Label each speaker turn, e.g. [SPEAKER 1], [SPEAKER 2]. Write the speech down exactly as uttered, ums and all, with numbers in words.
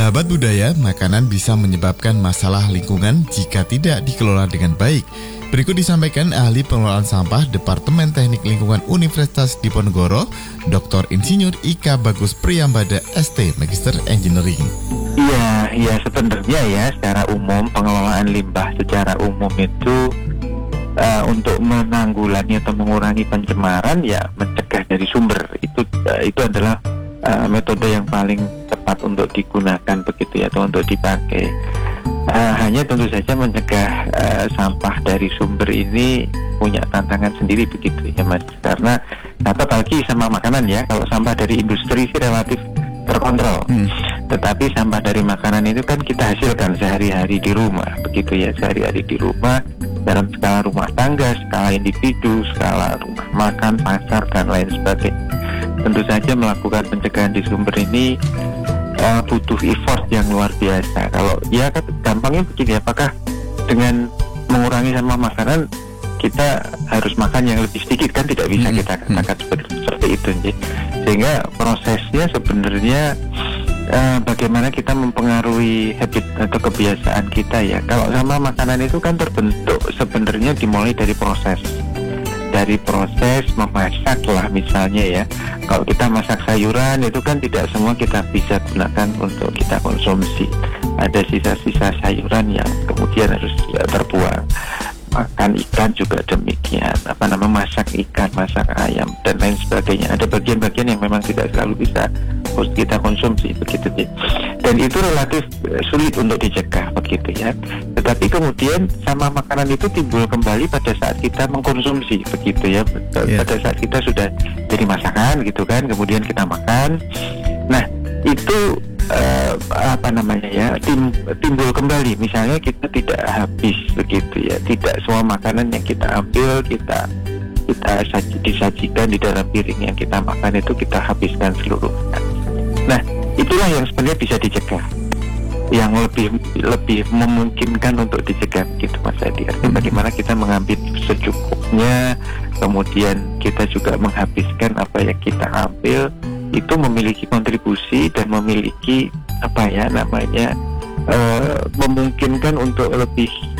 [SPEAKER 1] Sahabat budaya, makanan bisa menyebabkan masalah lingkungan jika tidak dikelola dengan baik. Berikut disampaikan ahli pengelolaan sampah Departemen Teknik Lingkungan Universitas Diponegoro, Doktor Insinyur Ika Bagus Priyambada S T, Magister Engineering.
[SPEAKER 2] Iya, iya sebenarnya ya secara umum pengelolaan limbah secara umum itu uh, untuk menanggulangi atau mengurangi pencemaran ya mencegah dari sumber itu uh, itu adalah uh, metode yang paling tepat untuk digunakan begitu ya atau untuk dipakai. Uh, hanya tentu saja mencegah uh, sampah dari sumber ini punya tantangan sendiri begitu ya Mas, karena apalagi sama makanan ya, kalau sampah dari industri sih relatif terkontrol, hmm. tetapi sampah dari makanan itu kan kita hasilkan sehari-hari di rumah begitu ya, sehari-hari di rumah dalam skala rumah tangga, skala individu, skala rumah makan, pasar dan lain sebagainya. Tentu saja melakukan pencegahan di sumber ini Uh, butuh effort yang luar biasa. Kalau ya kan gampangnya begini, apakah dengan mengurangi sampah makanan kita harus makan yang lebih sedikit? Kan tidak bisa hmm. kita katakan seperti, seperti itu. Sehingga prosesnya sebenarnya uh, bagaimana kita mempengaruhi habit atau kebiasaan kita ya. Kalau sama makanan itu kan terbentuk sebenarnya dimulai dari proses. Dari proses memasak lah misalnya ya. Kalau kita masak sayuran itu kan tidak semua kita bisa gunakan untuk kita konsumsi. Ada sisa-sisa sayuran yang kemudian harus ya, terbuang. Makan ikan juga demikian. Apa namanya, masak ikan, masak ayam dan lain sebagainya. Ada bagian-bagian yang memang tidak selalu bisa kita konsumsi begitu ya. Dan itu relatif sulit untuk dicegah begitu ya. Tetapi kemudian sama makanan itu timbul kembali pada saat kita mengkonsumsi begitu ya. Yeah. Pada saat kita sudah jadi masakan gitu kan, kemudian kita makan. Nah itu uh, apa namanya ya tim, timbul kembali. Misalnya kita tidak habis begitu ya. Tidak semua makanan yang kita ambil kita kita saji, disajikan di dalam piring yang kita makan itu kita habiskan seluruhnya. Nah itulah yang sebenarnya bisa dicegah, yang lebih lebih memungkinkan untuk dicegah gitu Mas Adi. Artinya bagaimana kita mengambil secukupnya, kemudian kita juga menghabiskan apa yang kita ambil, itu memiliki kontribusi dan memiliki apa ya namanya uh, memungkinkan untuk lebih